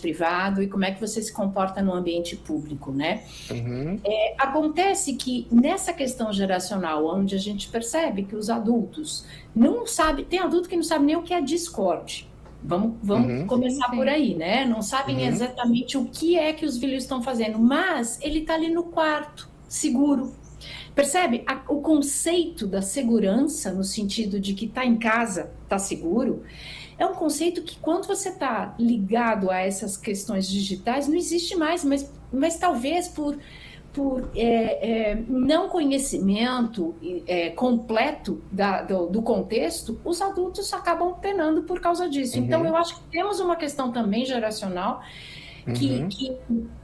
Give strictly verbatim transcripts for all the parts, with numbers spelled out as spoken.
privado e como é que você se comporta no ambiente público, né? Uhum. É, acontece que nessa questão geracional, onde a gente percebe que os adultos não sabem, tem adulto que não sabe nem o que é Discord. Vamos, vamos Uhum. começar Sim, sim. por aí, né? Não sabem Uhum. exatamente o que é que os filhos estão fazendo, mas ele está ali no quarto, seguro. Percebe? A, o conceito da segurança, no sentido de que está em casa, está seguro, é um conceito que, quando você está ligado a essas questões digitais, não existe mais, mas, mas talvez por, por é, é, não conhecimento é, completo da, do, do contexto, os adultos acabam penando por causa disso. Uhum. Então, eu acho que temos uma questão também geracional que, Uhum. que,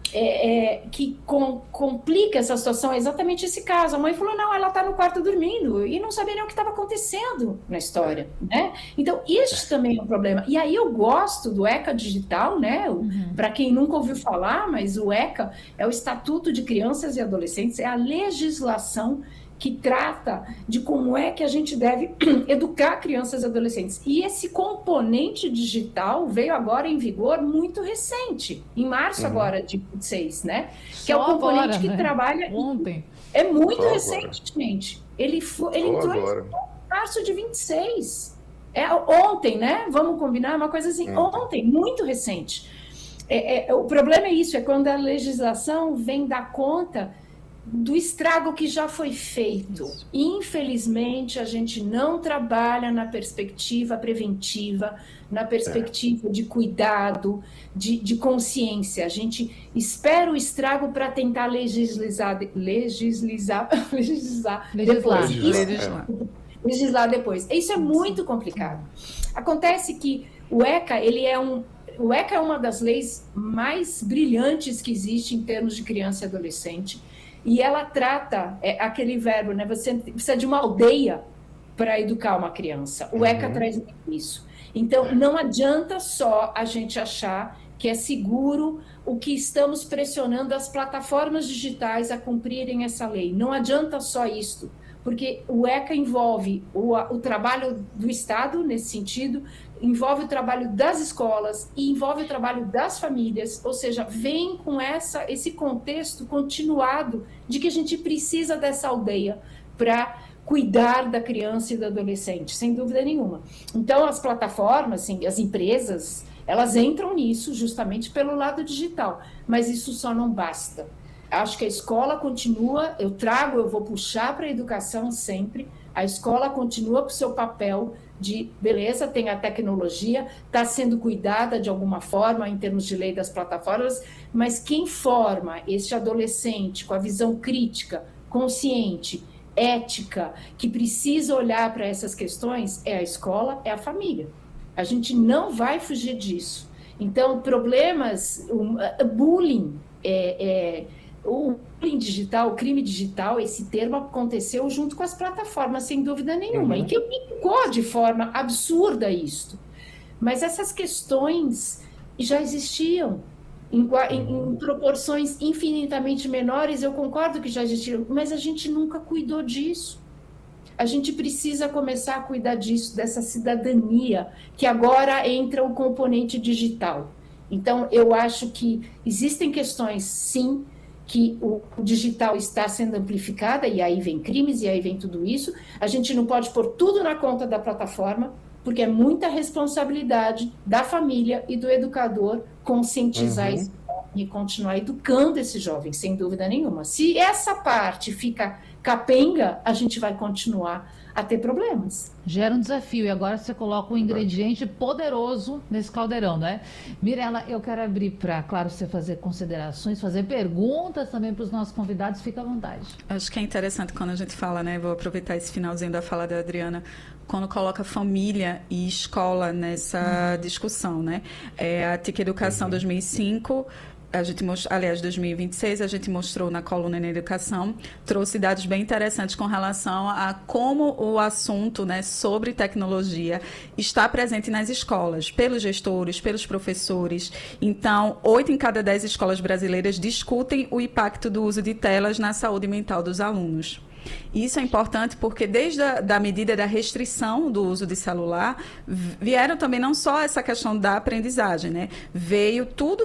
é, é, que com, complica essa situação. É exatamente esse caso. A mãe falou, não, ela está no quarto dormindo, e não sabia nem o que estava acontecendo na história, né? Então, isso também é um problema. E aí eu gosto do ECA Digital, né? Uhum. Para quem nunca ouviu falar, mas o ECA é o Estatuto de Crianças e Adolescentes, é a legislação que trata de como é que a gente deve educar crianças e adolescentes. E esse componente digital veio agora em vigor muito recente, em março Uhum. agora de vinte e seis, né? Só Que é o componente agora, que né? trabalha... Ontem. É muito Só recente, gente. Ele, foi, ele Só entrou agora. em março de vinte e seis. É ontem, né? Vamos combinar uma coisa assim. Ontem. Ontem, muito recente. É, é, o problema é isso, é quando a legislação vem dar conta do estrago que já foi feito. Isso. Infelizmente, a gente não trabalha na perspectiva preventiva, na perspectiva é. de cuidado, de, de consciência. A gente espera o estrago para tentar legislar, legislar, legislar, Legislar. depois. Legislar. Isso, legislar depois. Isso é muito complicado. Acontece que o ECA, ele é um o ECA é uma das leis mais brilhantes que existe em termos de criança e adolescente. E ela trata, é, aquele verbo, né? Você precisa de uma aldeia para educar uma criança. O ECA uhum. traz isso. Então, não adianta só a gente achar que é seguro o que estamos pressionando as plataformas digitais a cumprirem essa lei. Não adianta só isso, porque o ECA envolve o, o trabalho do Estado, nesse sentido, envolve o trabalho das escolas e envolve o trabalho das famílias, ou seja, vem com essa, esse contexto continuado de que a gente precisa dessa aldeia para cuidar da criança e do adolescente, sem dúvida nenhuma. Então, as plataformas, assim, as empresas, elas entram nisso justamente pelo lado digital, mas isso só não basta. Acho que a escola continua, eu trago, eu vou puxar para a educação sempre, a escola continua com o seu papel de, beleza, tem a tecnologia, está sendo cuidada de alguma forma em termos de lei das plataformas, mas quem forma esse adolescente com a visão crítica, consciente, ética, que precisa olhar para essas questões, é a escola, é a família. A gente não vai fugir disso. Então, problemas, um, bullying, é, é, o bullying digital, o crime digital, esse termo aconteceu junto com as plataformas, sem dúvida nenhuma, uhum. e que aplicou de forma absurda isto. Mas essas questões já existiam, em, em, em proporções infinitamente menores, eu concordo que já existiam, mas a gente nunca cuidou disso. A gente precisa começar a cuidar disso, dessa cidadania, que agora entra o componente digital. Então, eu acho que existem questões, sim, que o digital está sendo amplificada, e aí vem crimes, e aí vem tudo isso. A gente não pode pôr tudo na conta da plataforma, porque é muita responsabilidade da família e do educador conscientizar uhum. esse jovem e continuar educando esse jovem, sem dúvida nenhuma. Se essa parte fica capenga, a gente vai continuar a ter problemas. Gera um desafio, e agora você coloca um ingrediente poderoso nesse caldeirão, né? Mirela, eu quero abrir para, claro, você fazer considerações, fazer perguntas também para os nossos convidados, fica à vontade. Acho que é interessante quando a gente fala, né? Vou aproveitar esse finalzinho da fala da Adriana, quando coloca família e escola nessa uhum. discussão, né? É, a T I C Educação uhum. dois mil e cinco... A gente mostrou, aliás, dois mil e vinte e seis, a gente mostrou na coluna na educação, trouxe dados bem interessantes com relação a como o assunto, né, sobre tecnologia está presente nas escolas, pelos gestores, pelos professores. Então, oito em cada dez escolas brasileiras discutem o impacto do uso de telas na saúde mental dos alunos. Isso é importante porque desde a da medida da restrição do uso de celular, vieram também não só essa questão da aprendizagem, né? Veio tudo